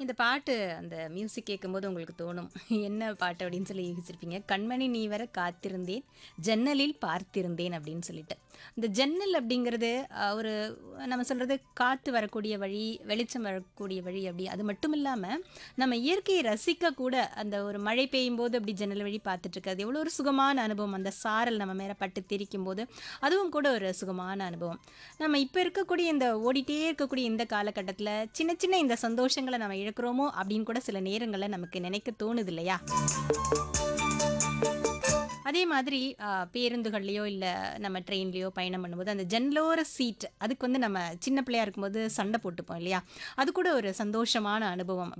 இந்த பாட்டு அந்த மியூசிக் கேட்கும்போது உங்களுக்கு தோணும். என்ன பாட்டு அப்படின்னு சொல்லி யோசிச்சிருப்பீங்க. "கண்மணி நீ வர காத்திருந்தேன், ஜன்னலில் பார்த்திருந்தேன்" அப்படின்னு சொல்லிட்டு. இந்த ஜன்னல் அப்படிங்கிறது ஒரு நம்ம சொல்றது காத்து வரக்கூடிய வழி, வெளிச்சம் வரக்கூடிய வழி அப்படி. அது மட்டும் இல்லாம, நம்ம இயற்கையை ரசிக்க கூட அந்த ஒரு மழை பெய்யும்போது அப்படி ஜன்னல் வழி பார்த்துட்டு இருக்கிறது எவ்வளோ ஒரு சுகமான அனுபவம். அந்த சாரல் நம்ம மேல பட்டு தெறிக்கும்போது, அதுவும் கூட ஒரு சுகமான அனுபவம். நம்ம இப்ப இருக்கக்கூடிய இந்த ஓடிட்டே இருக்கக்கூடிய இந்த காலகட்டத்தில, சின்ன சின்ன இந்த சந்தோஷங்கள நம்ம இழக்கிறோமோ! அப்படின்னு கூட சில நேரங்கள்ல நமக்கு நினைக்க தோணுது இல்லையா? அதே மாதிரி பேருந்துகள்லயோ, இல்ல நம்ம ட்ரெயின்லயோ பயணம் பண்ணும்போது, அந்த ஜன்னலோர சீட் அதுக்கு வந்து நம்ம சின்ன பிள்ளையா இருக்கும்போது சண்டை போட்டுப்போம் இல்லையா? அது கூட ஒரு சந்தோஷமான அனுபவம்.